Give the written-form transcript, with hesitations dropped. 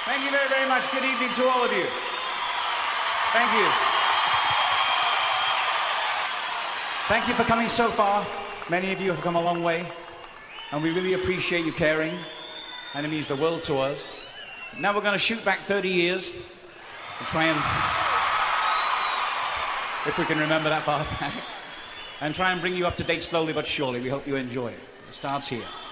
Thank you very, very much. Good evening to all of you. Thank you. Thank you for coming so far. Many of you have come a long way, and we really appreciate you caring, and it means the world to us. Now we're going to shoot back 30 years and try and, if we can remember that far back, and try and bring you up to date slowly but surely. We hope you enjoy it. It starts here.